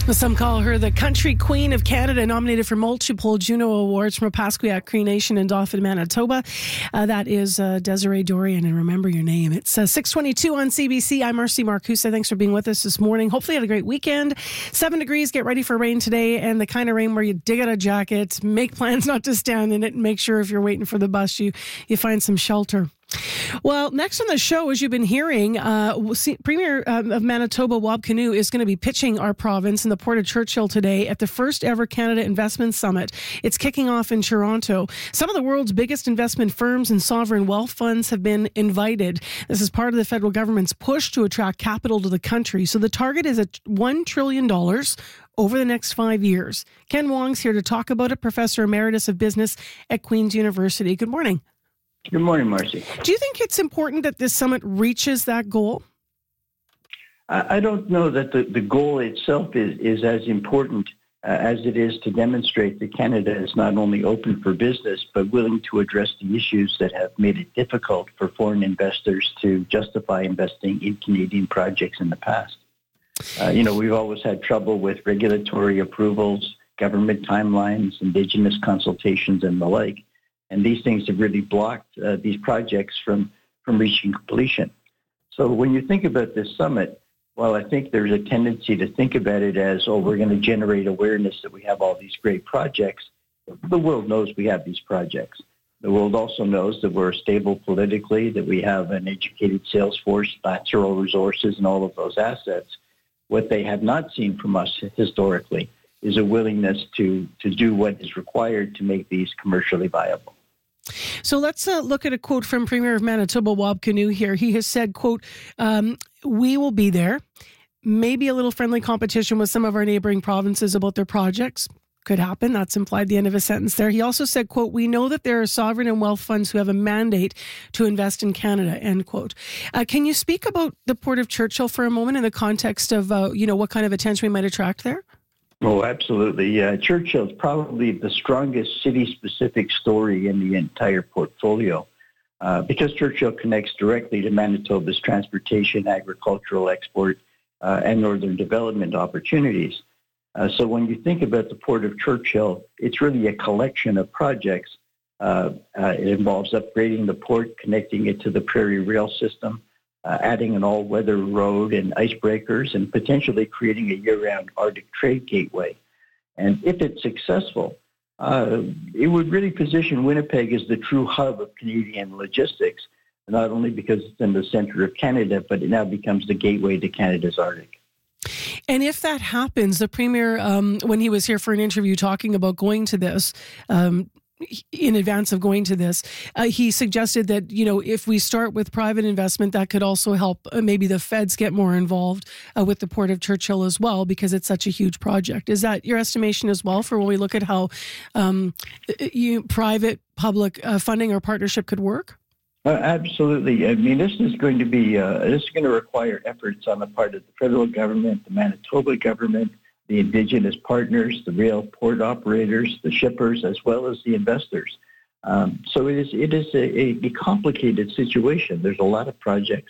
Some call her the Country Queen of Canada, nominated for multiple Juno Awards from Opaskwayak Cree Nation in Dauphin, Manitoba. That is Desiree Dorian, and remember your name. It's 6:22 on CBC. I'm Marcy Marcusa. Thanks for being with us this morning. Hopefully you had a great weekend. 7 degrees. Get ready for rain today, and the kind of rain where you dig out a jacket, make plans not to stand in it, and make sure if you're waiting for the bus, you find some shelter. Well, next on the show, as you've been hearing, Premier of Manitoba, Wab Kinew, is going to be pitching our province in the Port of Churchill today at the first ever Canada Investment Summit. It's kicking off in Toronto. Some of the world's biggest investment firms and sovereign wealth funds have been invited. This is part of the federal government's push to attract capital to the country. So the target is at $1 trillion over the next 5 years. Ken Wong's here to talk about it, Professor Emeritus of Business at Queen's University. Good morning. Good morning, Marcy. Do you think it's important that this summit reaches that goal? I don't know that the goal itself is as important as it is to demonstrate that Canada is not only open for business, but willing to address the issues that have made it difficult for foreign investors to justify investing in Canadian projects in the past. We've always had trouble with regulatory approvals, government timelines, Indigenous consultations, and the like. And these things have really blocked these projects from reaching completion. So when you think about this summit, while I think there's a tendency to think about it as, we're going to generate awareness that we have all these great projects, the world knows we have these projects. The world also knows that we're stable politically, that we have an educated sales force, natural resources, and all of those assets. What they have not seen from us historically is a willingness to do what is required to make these commercially viable. So let's look at a quote from Premier of Manitoba, Wab Kinew here. He has said, quote, we will be there. Maybe a little friendly competition with some of our neighboring provinces about their projects. Could happen. That's implied at the end of a sentence there. He also said, quote, we know that there are sovereign and wealth funds who have a mandate to invest in Canada, end quote. Can you speak about the Port of Churchill for a moment in the context of, what kind of attention we might attract there? Oh, absolutely. Churchill is probably the strongest city-specific story in the entire portfolio because Churchill connects directly to Manitoba's transportation, agricultural export, and northern development opportunities. So when you think about the Port of Churchill, it's really a collection of projects. It involves upgrading the port, connecting it to the Prairie Rail system, adding an all-weather road and icebreakers, and potentially creating a year-round Arctic trade gateway. And if it's successful, it would really position Winnipeg as the true hub of Canadian logistics, not only because it's in the center of Canada, but it now becomes the gateway to Canada's Arctic. And if that happens, the Premier, when he was here for an interview talking about going to this, in advance of going to this, he suggested that, if we start with private investment, that could also help maybe the feds get more involved with the Port of Churchill as well, because it's such a huge project. Is that your estimation as well for when we look at how private-public funding or partnership could work? Absolutely. I mean, this is going to require efforts on the part of the federal government, the Manitoba government, the Indigenous partners, the rail port operators, the shippers, as well as the investors. So it is a complicated situation. There's a lot of projects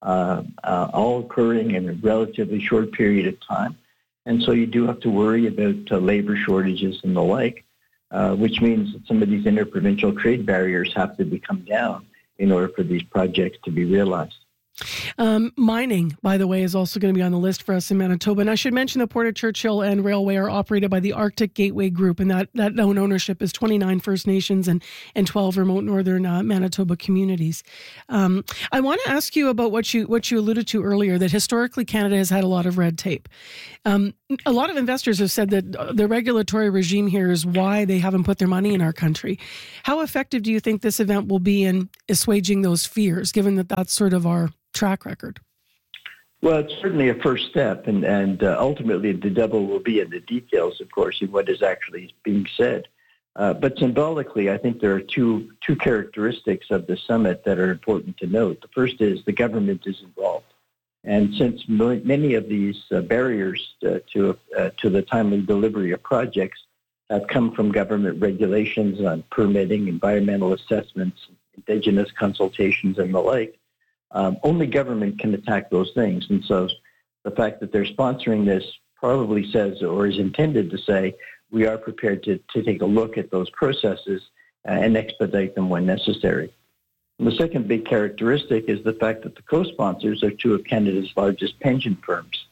all occurring in a relatively short period of time. And so you do have to worry about labor shortages and the like, which means that some of these interprovincial trade barriers have to come down in order for these projects to be realized. Mining, by the way, is also going to be on the list for us in Manitoba. And I should mention the Port of Churchill and Railway are operated by the Arctic Gateway Group, and that own ownership is 29 First Nations and 12 remote northern Manitoba communities. I want to ask you about what you alluded to earlier, that historically Canada has had a lot of red tape. A lot of investors have said that the regulatory regime here is why they haven't put their money in our country. How effective do you think this event will be in assuaging those fears, given that that's sort of our track record? Well, it's certainly a first step, and ultimately the devil will be in the details, of course, in what is actually being said. But symbolically, I think there are two characteristics of the summit that are important to note. The first is the government is involved. And since many of these barriers to the timely delivery of projects have come from government regulations on permitting, environmental assessments, Indigenous consultations, and the like, only government can attack those things. And so the fact that they're sponsoring this probably says or is intended to say, we are prepared to take a look at those processes and expedite them when necessary. And the second big characteristic is the fact that the co-sponsors are two of Canada's largest pension firms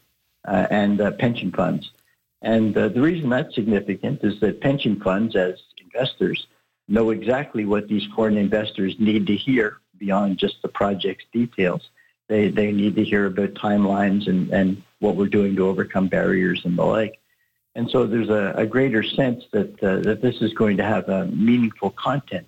and pension funds. And the reason that's significant is that pension funds, as investors, know exactly what these foreign investors need to hear beyond just the project's details. They need to hear about timelines and what we're doing to overcome barriers and the like. And so there's a greater sense that this is going to have a meaningful content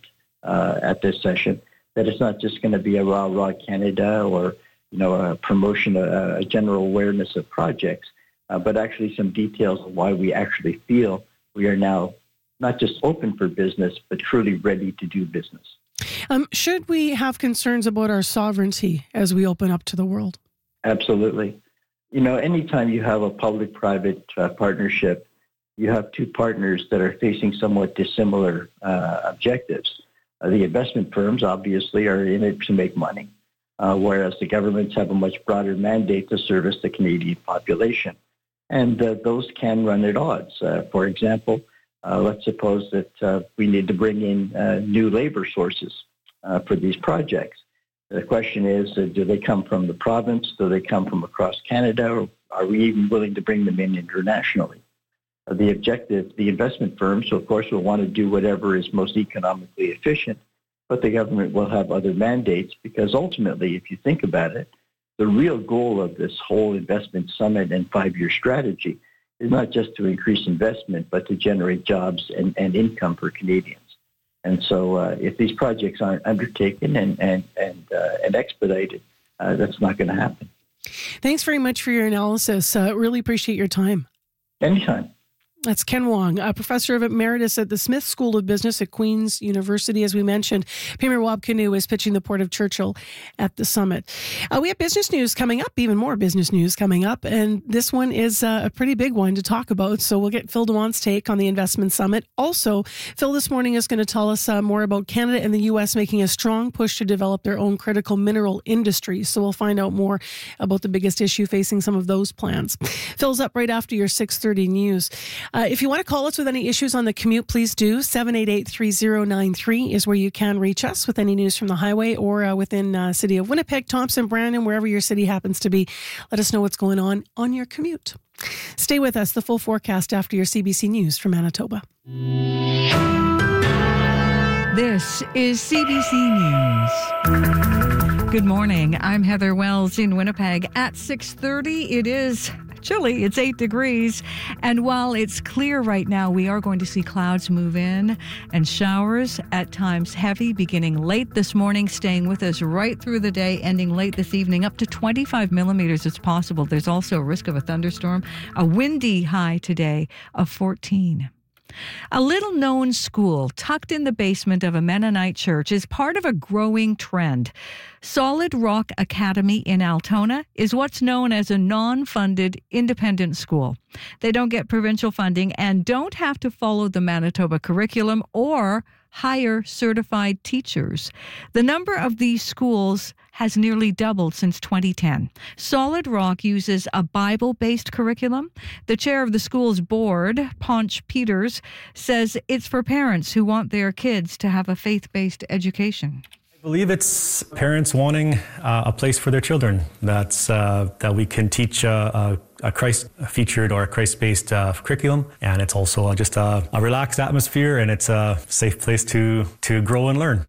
at this session, that it's not just going to be a rah-rah Canada or, a promotion, a general awareness of projects, but actually some details of why we actually feel we are now not just open for business, but truly ready to do business. Should we have concerns about our sovereignty as we open up to the world? Absolutely. Anytime you have a public-private partnership, you have two partners that are facing somewhat dissimilar objectives. The investment firms obviously are in it to make money, whereas the governments have a much broader mandate to service the Canadian population. And those can run at odds. For example, let's suppose that we need to bring in new labor sources for these projects. The question is, do they come from the province? Do they come from across Canada? Or are we even willing to bring them in internationally? The objective, the investment firms, of course, will want to do whatever is most economically efficient, but the government will have other mandates because ultimately, if you think about it, the real goal of this whole investment summit and 5-year strategy is not just to increase investment, but to generate jobs and income for Canadians. And so if these projects aren't undertaken and expedited, that's not going to happen. Thanks very much for your analysis. Really appreciate your time. Anytime. That's Ken Wong, a professor of emeritus at the Smith School of Business at Queen's University. As we mentioned, Premier Wab Kinew is pitching the Port of Churchill at the summit. We have business news coming up, even more business news coming up, and this one is a pretty big one to talk about. So we'll get Phil DeWant's take on the investment summit. Also, Phil this morning is going to tell us more about Canada and the U.S. making a strong push to develop their own critical mineral industry. So we'll find out more about the biggest issue facing some of those plans. Phil's up right after your 6:30 news. If you want to call us with any issues on the commute, please do. 788-3093 is where you can reach us with any news from the highway or within city of Winnipeg, Thompson, Brandon, wherever your city happens to be. Let us know what's going on your commute. Stay with us. The full forecast after your CBC News from Manitoba. This is CBC News. Good morning. I'm Heather Wells in Winnipeg. At 6:30, it is chilly. It's 8 degrees. And while it's clear right now, we are going to see clouds move in and showers, at times heavy, beginning late this morning, staying with us right through the day, ending late this evening. Up to 25 millimeters is possible. There's also a risk of a thunderstorm. A windy high today of 14. A little-known school tucked in the basement of a Mennonite church is part of a growing trend. Solid Rock Academy in Altona is what's known as a non-funded independent school. They don't get provincial funding and don't have to follow the Manitoba curriculum or hire certified teachers. The number of these schools has nearly doubled since 2010. Solid Rock uses a Bible-based curriculum. The chair of the school's board, Ponch Peters, says it's for parents who want their kids to have a faith-based education. I believe it's parents wanting a place for their children that we can teach a Christ-featured or a Christ-based curriculum, and it's also just a relaxed atmosphere, and it's a safe place to grow and learn.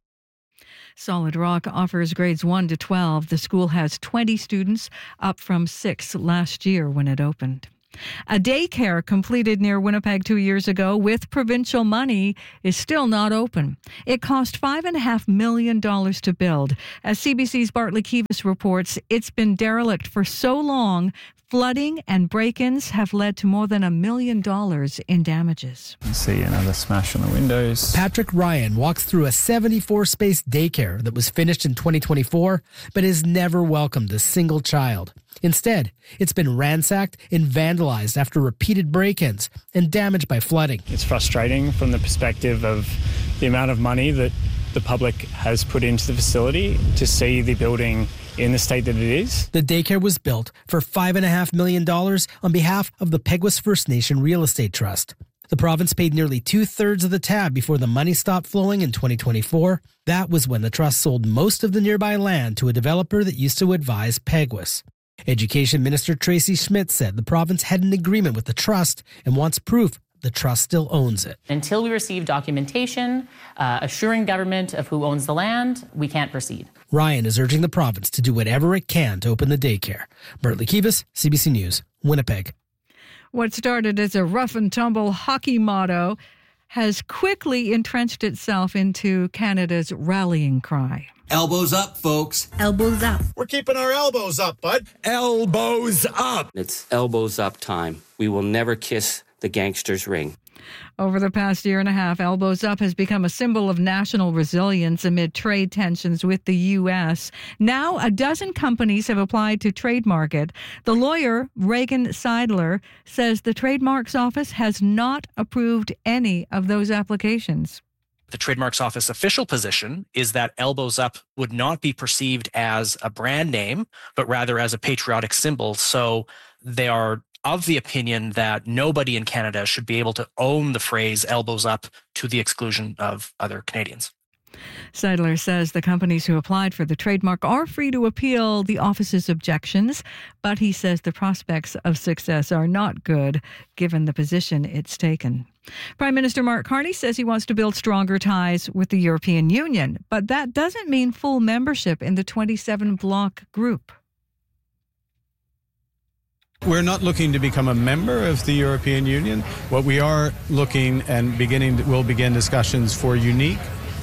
Solid Rock offers grades 1 to 12. The school has 20 students, up from 6 last year when it opened. A daycare completed near Winnipeg 2 years ago with provincial money is still not open. It cost $5.5 million to build. As CBC's Bartley Kivas reports, it's been derelict for so long, flooding and break-ins have led to more than $1 million in damages. You see another smash on the windows. Patrick Ryan walks through a 74-space daycare that was finished in 2024, but has never welcomed a single child. Instead, it's been ransacked and vandalized after repeated break-ins and damaged by flooding. It's frustrating from the perspective of the amount of money that the public has put into the facility to see the building in the state that it is. The daycare was built for $5.5 million on behalf of the Peguis First Nation Real Estate Trust. The province paid nearly 2/3 of the tab before the money stopped flowing in 2024. That was when the trust sold most of the nearby land to a developer that used to advise Peguis. Education Minister Tracy Schmidt said the province had an agreement with the trust and wants proof the trust still owns it. Until we receive documentation assuring government of who owns the land, we can't proceed. Ryan is urging the province to do whatever it can to open the daycare. Bertley Kivas, CBC News, Winnipeg. What started as a rough-and-tumble hockey motto has quickly entrenched itself into Canada's rallying cry. Elbows up, folks. Elbows up. We're keeping our elbows up, bud. Elbows up. It's elbows up time. We will never kiss the gangster's ring. Over the past year and a half, Elbows Up has become a symbol of national resilience amid trade tensions with the U.S. Now, a dozen companies have applied to trademark it. The lawyer, Reagan Seidler, says the Trademarks Office has not approved any of those applications. The Trademarks Office official position is that Elbows Up would not be perceived as a brand name, but rather as a patriotic symbol. So they are of the opinion that nobody in Canada should be able to own the phrase elbows up to the exclusion of other Canadians. Seidler says the companies who applied for the trademark are free to appeal the office's objections, but he says the prospects of success are not good given the position it's taken. Prime Minister Mark Carney says he wants to build stronger ties with the European Union, but that doesn't mean full membership in the 27-bloc group. We're not looking to become a member of the European Union. What we are looking and will begin discussions for unique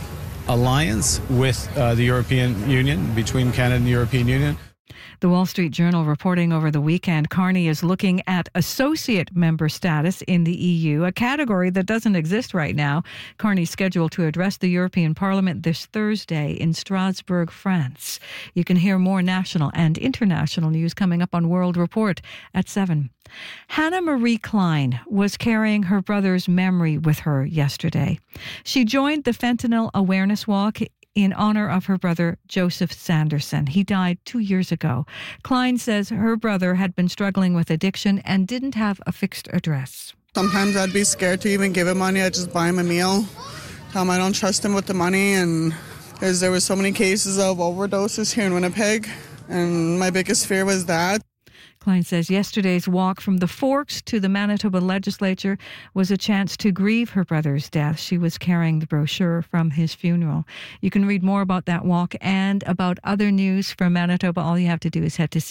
alliance with the European Union, between Canada and the European Union. The Wall Street Journal reporting over the weekend, Carney is looking at associate member status in the EU, a category that doesn't exist right now. Carney's scheduled to address the European Parliament this Thursday in Strasbourg, France. You can hear more national and international news coming up on World Report at 7. Hannah Marie Klein was carrying her brother's memory with her yesterday. She joined the Fentanyl Awareness Walk in honor of her brother, Joseph Sanderson. He died 2 years ago. Klein says her brother had been struggling with addiction and didn't have a fixed address. Sometimes I'd be scared to even give him money. I'd just buy him a meal. Tell him I don't trust him with the money, and because there were so many cases of overdoses here in Winnipeg, and my biggest fear was that. Klein says yesterday's walk from the Forks to the Manitoba legislature was a chance to grieve her brother's death. She was carrying the brochure from his funeral. You can read more about that walk and about other news from Manitoba. All you have to do is head to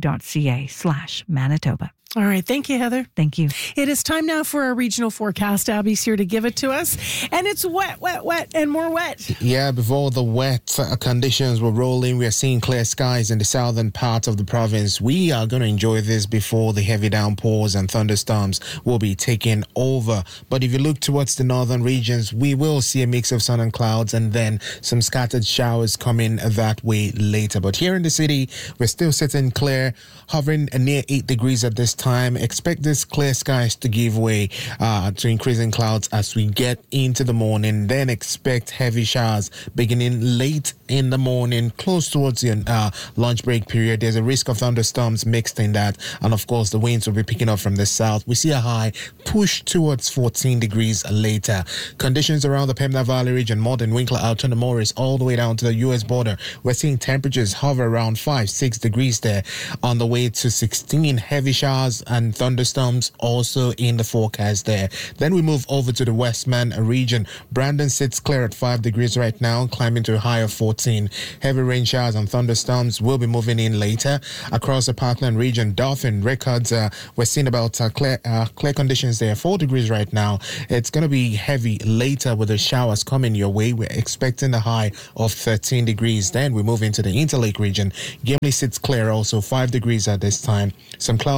cbc.ca/Manitoba. All right. Thank you, Heather. Thank you. It is time now for our regional forecast. Abby's here to give it to us. And it's wet, wet, wet, and more wet. Yeah, before the wet conditions will roll in, we are seeing clear skies in the southern part of the province. We are going to enjoy this before the heavy downpours and thunderstorms will be taking over. But if you look towards the northern regions, we will see a mix of sun and clouds and then some scattered showers coming that way later. But here in the city, we're still sitting clear, hovering near 8 degrees at this time. Expect these clear skies to give way to increasing clouds as we get into the morning. Then expect heavy showers beginning late in the morning, close towards the lunch break period. There's a risk of thunderstorms mixed in that, and of course the winds will be picking up from the south. We see a high push towards 14 degrees later. Conditions around the Pembina Valley region, Morden, Winkler, Altoona, Morris, all the way down to the U.S. border. We're seeing temperatures hover around 5-6 degrees there, on the way to 16. Heavy showers and thunderstorms also in the forecast there. Then we move over to the Westman region. Brandon sits clear at 5 degrees right now, climbing to a high of 14. Heavy rain showers and thunderstorms will be moving in later. Across the Parkland region, Dauphin records, we're seeing about clear conditions there, 4 degrees right now. It's going to be heavy later with the showers coming your way. We're expecting a high of 13 degrees. Then we move into the Interlake region. Gimli sits clear also, 5 degrees at this time. Some clouds roll in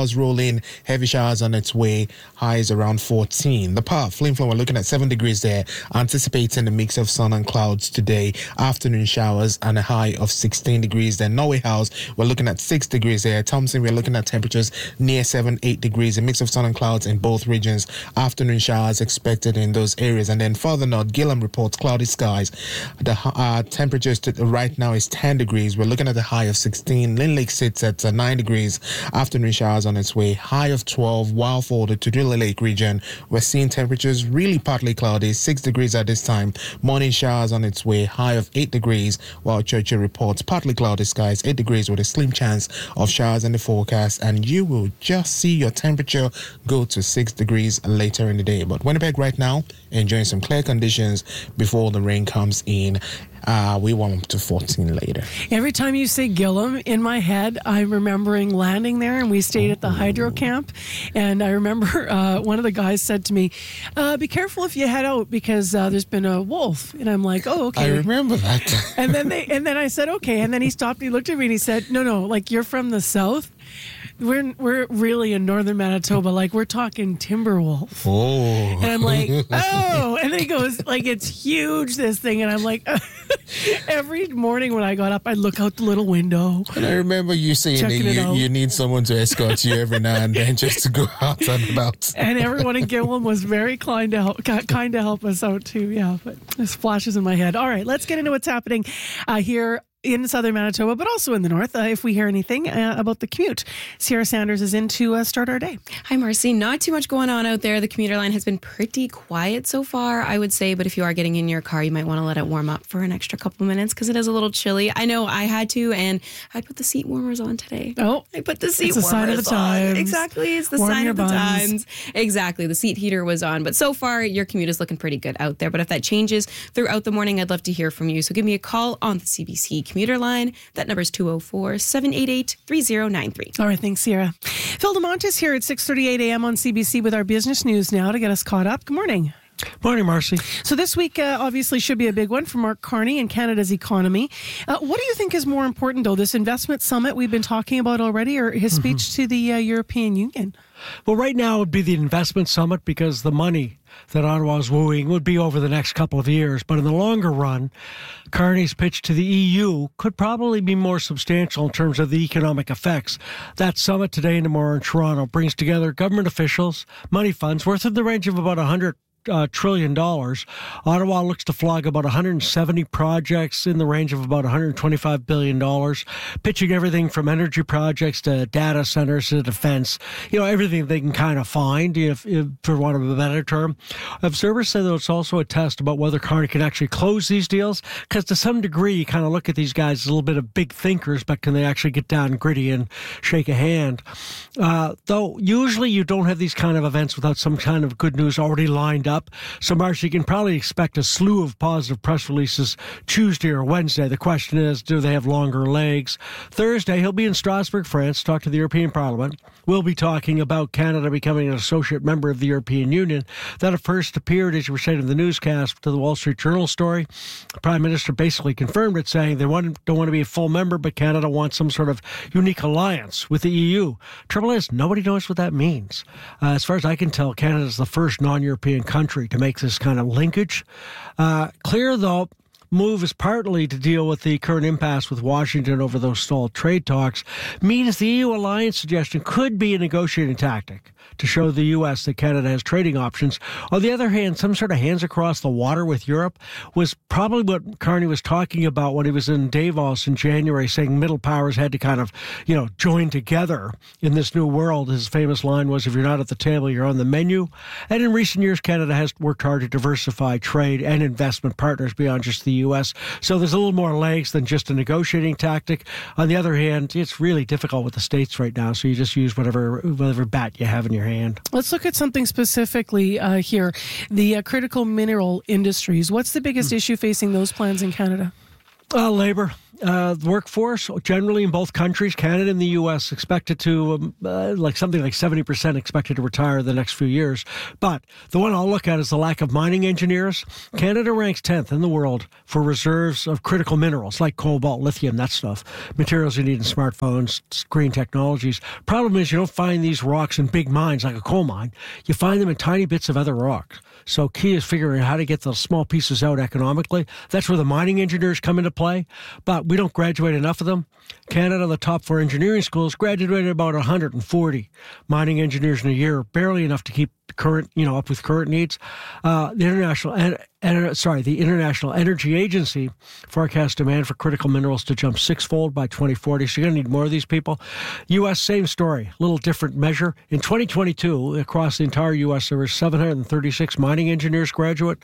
Flin, heavy showers on its way, highs around 14. The Park, Flin Flon, we're looking at 7 degrees there, anticipating a mix of sun and clouds today, afternoon showers and a high of 16 degrees. Then Norway House, we're looking at 6 degrees there. Thompson, we're looking at temperatures near 7-8 degrees, a mix of sun and clouds in both regions, afternoon showers expected in those areas. And then further north, Gillam reports cloudy skies. The temperatures right now is 10 degrees. We're looking at a high of 16. Lynn Lake sits at 9 degrees. Afternoon showers on its way. High of 12. While for the Tudela Lake region, we're seeing temperatures really partly cloudy. 6 degrees at this time. Morning showers on its way. High of 8 degrees. While Churchill reports partly cloudy skies. 8 degrees with a slim chance of showers in the forecast. And you will just see your temperature go to 6 degrees later in the day. But Winnipeg right now, enjoying some clear conditions before the rain comes in. We want them to 14 later. Every time you say Gillam, in my head, I'm remembering landing there, and we stayed at the hydro camp. And I remember one of the guys said to me, be careful if you head out because there's been a wolf. And I'm like, oh, okay. I remember that. and then I said, okay. And then he stopped, he looked at me and he said, no, like you're from the south. We're really in northern Manitoba, like we're talking Timberwolf. Oh. And I'm like, oh. And then he goes, like, it's huge, this thing. And I'm like, every morning when I got up, I'd look out the little window. And I remember you saying that you need someone to escort you every now and then just to go out and about. And everyone in Gillam was very kind to help us out too. Yeah, but this flashes in my head. All right, let's get into what's happening here in southern Manitoba, but also in the north, if we hear anything about the commute. Sierra Sanders is in to start our day. Hi, Marcy. Not too much going on out there. The commuter line has been pretty quiet so far, I would say, but if you are getting in your car, you might want to let it warm up for an extra couple minutes because it is a little chilly. I know I had to, and I put the seat warmers on today. Oh, I put the seat warmers on. It's a sign of the times. Exactly. It's the Warm sign your of the buns. times. Exactly. The seat heater was on, but so far your commute is looking pretty good out there. But if that changes throughout the morning, I'd love to hear from you. So give me a call on the CBC commuter line. That number is 204-788-3093. All right, thanks, Sierra. Phil DeMontis here at 6:38 a.m. on CBC with our business news now to get us caught up. Good morning. Morning, Marcy. So this week obviously should be a big one for Mark Carney and Canada's economy. What do you think is more important, though, this investment summit we've been talking about already or his speech to the European Union? Well, right now it would be the investment summit because the money that Ottawa is wooing would be over the next couple of years. But in the longer run, Carney's pitch to the EU could probably be more substantial in terms of the economic effects. That summit today and tomorrow in Toronto brings together government officials, money funds worth in the range of about $100 trillion. Ottawa looks to flog about 170 projects in the range of about $125 billion, pitching everything from energy projects to data centers to defense, everything they can kind of find, if for want of a better term. Observers say that it's also a test about whether Carney can actually close these deals, because to some degree you kind of look at these guys as a little bit of big thinkers, but can they actually get down gritty and shake a hand? Though usually you don't have these kind of events without some kind of good news already lined up. So, Marcia, you can probably expect a slew of positive press releases Tuesday or Wednesday. The question is, do they have longer legs? Thursday, he'll be in Strasbourg, France, to talk to the European Parliament. We'll be talking about Canada becoming an associate member of the European Union. That at first appeared, as you were saying in the newscast, to the Wall Street Journal story. The Prime Minister basically confirmed it, saying they don't want to be a full member, but Canada wants some sort of unique alliance with the EU. Trouble is, nobody knows what that means. As far as I can tell, Canada is the first non-European country to make this kind of linkage. Clear, though, move is partly to deal with the current impasse with Washington over those stalled trade talks, means the EU alliance suggestion could be a negotiating tactic to show the U.S. that Canada has trading options. On the other hand, some sort of hands across the water with Europe was probably what Carney was talking about when he was in Davos in January, saying middle powers had to kind of, join together in this new world. His famous line was, if you're not at the table, you're on the menu. And in recent years, Canada has worked hard to diversify trade and investment partners beyond just the U.S. So there's a little more legs than just a negotiating tactic. On the other hand, it's really difficult with the States right now, so you just use whatever bat you have in your hand. Let's look at something specifically here. The critical mineral industries. What's the biggest issue facing those plans in Canada? Labor. The workforce, generally in both countries, Canada and the U.S., expected to, something like 70% expected to retire the next few years. But the one I'll look at is the lack of mining engineers. Canada ranks 10th in the world for reserves of critical minerals like cobalt, lithium, that stuff, materials you need in smartphones, green technologies. Problem is you don't find these rocks in big mines like a coal mine. You find them in tiny bits of other rocks. So key is figuring out how to get those small pieces out economically. That's where the mining engineers come into play. But we don't graduate enough of them. Canada, the top 4 engineering schools, graduated about 140 mining engineers in a year, barely enough to keep current, up with current needs. The International Energy Agency forecasts demand for critical minerals to jump 6-fold by 2040. So you're going to need more of these people. U.S., same story, a little different measure. In 2022, across the entire U.S., there were 736 mining engineers graduated.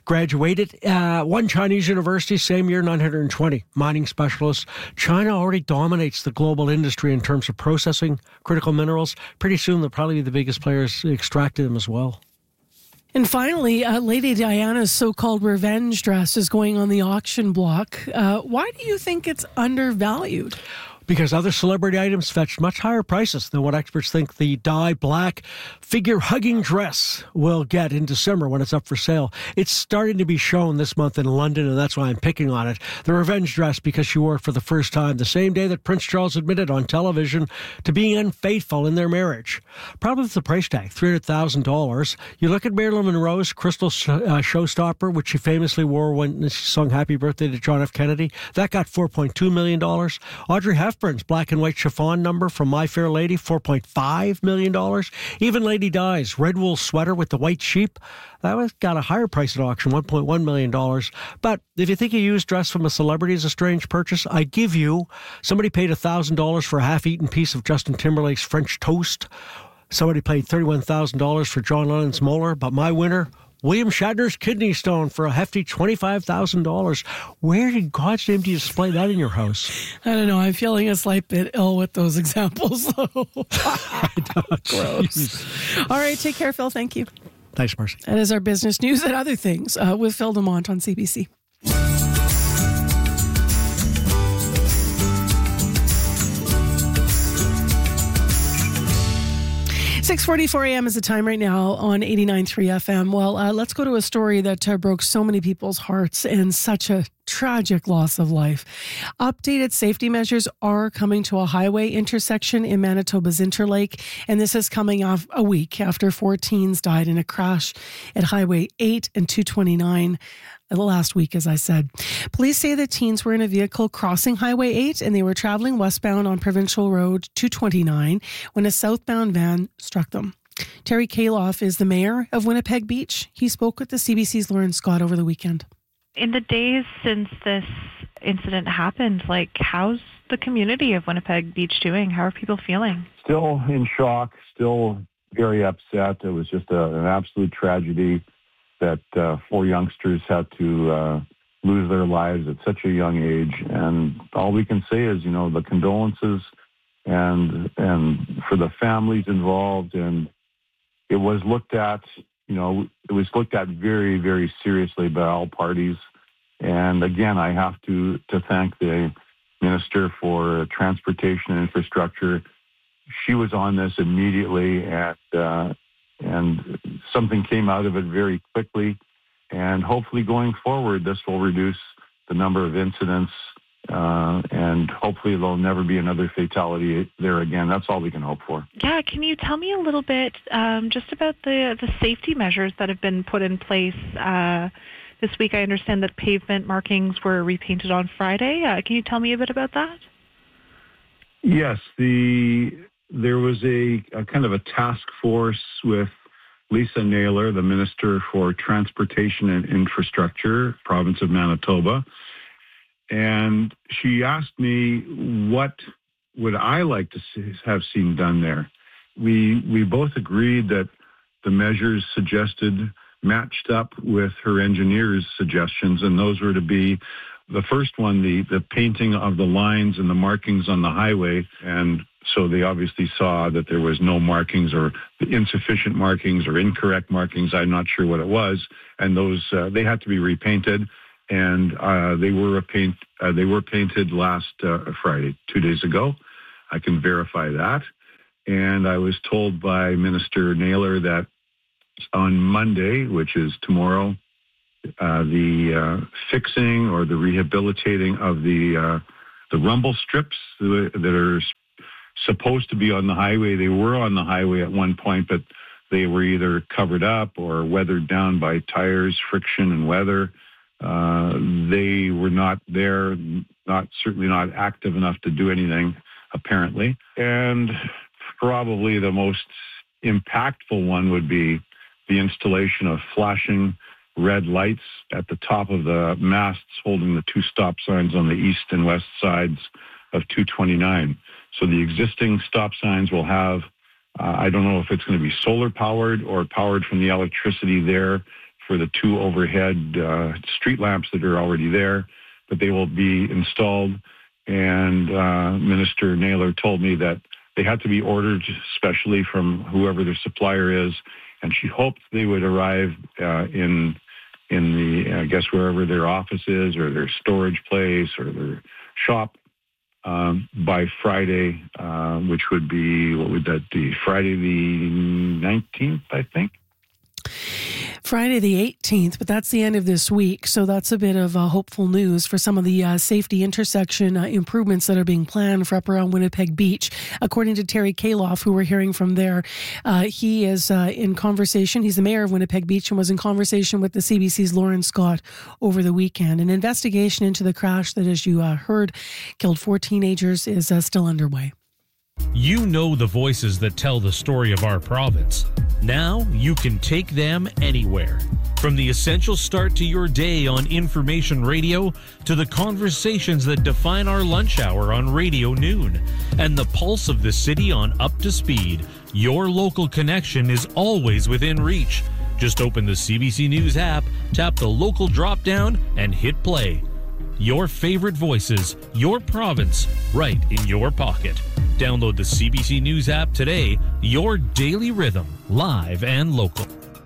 One Chinese university, same year, 920 mining specialists. China already dominates the global industry in terms of processing critical minerals. Pretty soon, they'll probably be the biggest players extracting them as well. And finally, Lady Diana's so-called revenge dress is going on the auction block. Why do you think it's undervalued? Because other celebrity items fetch much higher prices than what experts think the dye black figure-hugging dress will get in December when it's up for sale. It's starting to be shown this month in London, and that's why I'm picking on it. The revenge dress because she wore it for the first time the same day that Prince Charles admitted on television to being unfaithful in their marriage. Problem with the price tag, $300,000. You look at Marilyn Monroe's Crystal Showstopper, which she famously wore when she sung Happy Birthday to John F. Kennedy. That got $4.2 million. Audrey Hepburn's black and white chiffon number from My Fair Lady, $4.5 million. Even Lady Di's red wool sweater with the white sheep, that got a higher price at auction, $1.1 million. But if you think a used dress from a celebrity is a strange purchase, I give you, somebody paid $1,000 for a half-eaten piece of Justin Timberlake's French toast. Somebody paid $31,000 for John Lennon's molar. But my winner, William Shatner's kidney stone for a hefty $25,000. Where in God's name do you display that in your house? I don't know. I'm feeling a slight bit ill with those examples, though. Gross. All right. Take care, Phil. Thank you. Thanks, Marcy. That is our business news and other things with Phil DeMont on CBC. 6:44 a.m. is the time right now on 89.3 FM. Well, let's go to a story that broke so many people's hearts and such a tragic loss of life. Updated safety measures are coming to a highway intersection in Manitoba's Interlake, and this is coming off a week after 4 teens died in a crash at Highway 8 and 229 last week, as I said. Police say the teens were in a vehicle crossing Highway 8 and they were traveling westbound on Provincial Road 229 when a southbound van struck them. Terry Kaloff is the mayor of Winnipeg Beach. He spoke with the CBC's Lauren Scott over the weekend. In the days since this incident happened, how's the community of Winnipeg Beach doing? How are people feeling? Still in shock, still very upset. It was just an absolute tragedy that 4 youngsters had to lose their lives at such a young age. And all we can say is, the condolences and for the families involved. And it was looked at, very, very seriously by all parties. And again, I have to thank the Minister for Transportation and Infrastructure. She was on this immediately, and something came out of it very quickly. And hopefully going forward, this will reduce the number of incidents, and hopefully there'll never be another fatality there again. That's all we can hope for. Yeah, can you tell me a little bit just about the safety measures that have been put in place this week? I understand that pavement markings were repainted on Friday. Can you tell me a bit about that? Yes, there was a kind of a task force with Lisa Naylor, the Minister for Transportation and Infrastructure, province of Manitoba. And she asked me what would I like to have seen done there. We both agreed that the measures suggested matched up with her engineer's suggestions, and those were to be the first one, the painting of the lines and the markings on the highway. And so they obviously saw that there was no markings or insufficient markings or incorrect markings. I'm not sure what it was. And those, they had to be repainted. and they were painted last Friday, 2 days ago. I can verify that. And I was told by Minister Naylor that on Monday, which is tomorrow, the fixing or the rehabilitating of the rumble strips that are supposed to be on the highway. They were on the highway at one point, but they were either covered up or weathered down by tires, friction, and weather. They were not there, certainly not active enough to do anything, apparently. And probably the most impactful one would be the installation of flashing red lights at the top of the masts holding the two stop signs on the east and west sides of 229. So the existing stop signs will have, I don't know if it's going to be solar powered or powered from the electricity there for the two overhead street lamps that are already there, but they will be installed. And Minister Naylor told me that they had to be ordered specially from whoever their supplier is, and she hoped they would arrive in the, I guess, wherever their office is or their storage place or their shop by Friday, which would be, what would that be? Friday the 19th, I think. Friday the 18th, but that's the end of this week. So that's a bit of hopeful news for some of the safety intersection improvements that are being planned for up around Winnipeg Beach. According to Terry Kaloff, who we're hearing from there, he is in conversation. He's the mayor of Winnipeg Beach and was in conversation with the CBC's Lauren Scott over the weekend. An investigation into the crash that, as you heard, killed 4 teenagers is still underway. You know the voices that tell the story of our province. Now you can take them anywhere. From the essential start to your day on Information Radio to the conversations that define our lunch hour on Radio Noon and the pulse of the city on Up to Speed, your local connection is always within reach. Just open the CBC News app, tap the local drop-down, and hit play. Your favorite voices, your province, right in your pocket. Download the CBC News app today, your daily rhythm, live and local.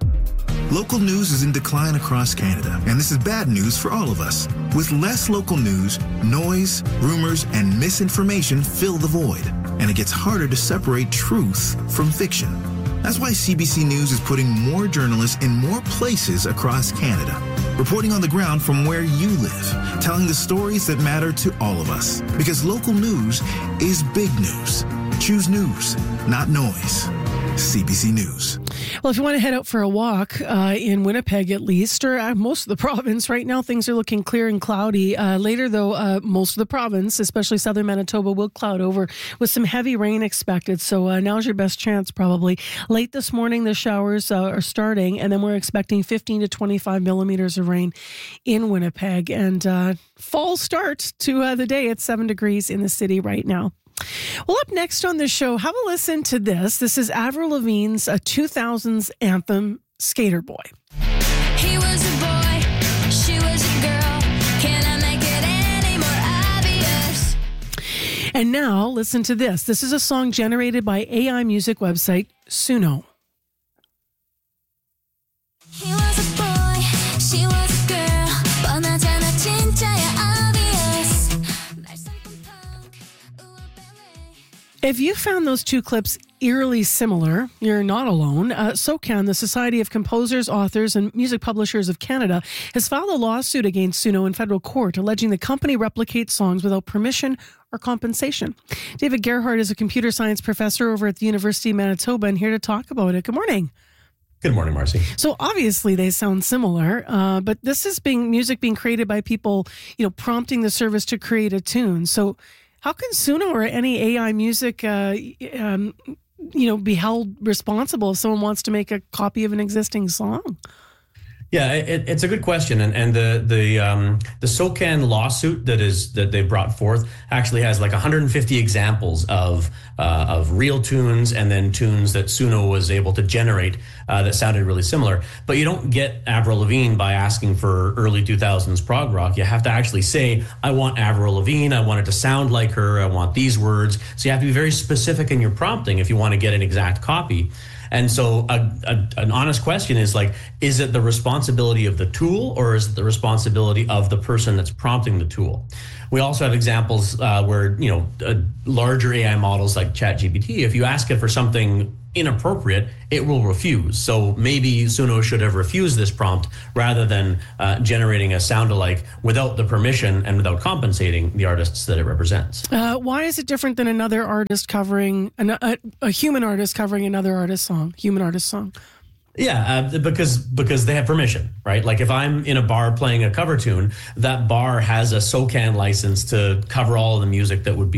Local news is in decline across Canada, and this is bad news for all of us. With less local news, noise, rumors, and misinformation fill the void, and it gets harder to separate truth from fiction. That's why CBC News is putting more journalists in more places across Canada, reporting on the ground from where you live, telling the stories that matter to all of us. Because local news is big news. Choose news, not noise. CBC News. Well, if you want to head out for a walk in Winnipeg at least, or most of the province, right now things are looking clear and cloudy. Later, though, most of the province, especially southern Manitoba, will cloud over with some heavy rain expected. So now's your best chance, probably. Late this morning, the showers are starting, and then we're expecting 15 to 25 millimeters of rain in Winnipeg. And fall start to the day. It's 7 degrees in the city right now. Well, up next on the show, have a listen to this. This is Avril Lavigne's 2000s anthem, Skater Boy. He was a boy, she was a girl. Can I make it any more obvious? And now, listen to this. This is a song generated by AI music website Suno. He was a boy, she was a girl. 뻔하잖아 진짜야 obvious. If you found those two clips eerily similar, you're not alone. SOCAN, the Society of Composers, Authors, and Music Publishers of Canada, has filed a lawsuit against Suno in federal court, alleging the company replicates songs without permission or compensation. David Gerhardt is a computer science professor over at the University of Manitoba and here to talk about it. Good morning. Good morning, Marcy. So obviously they sound similar, but this is music being created by people, prompting the service to create a tune. So how can Suno or any AI music, be held responsible if someone wants to make a copy of an existing song? Yeah, it's a good question, and the SOCAN lawsuit that they brought forth actually has like 150 examples of real tunes and then tunes that Suno was able to generate that sounded really similar. But you don't get Avril Lavigne by asking for early 2000s prog rock. You have to actually say, I want Avril Lavigne, I want it to sound like her, I want these words. So you have to be very specific in your prompting if you want to get an exact copy. And so an honest question is like, is it the responsibility of the tool or is it the responsibility of the person that's prompting the tool? We also have examples where, larger AI models like ChatGPT, if you ask it for something inappropriate, it will refuse. So maybe Suno should have refused this prompt rather than generating a sound-alike without the permission and without compensating the artists that it represents. Why is it different than another artist covering, a human artist covering another artist's song, human artist song? Yeah, because they have permission, right? Like if I'm in a bar playing a cover tune, that bar has a SOCAN license to cover all of the music that would be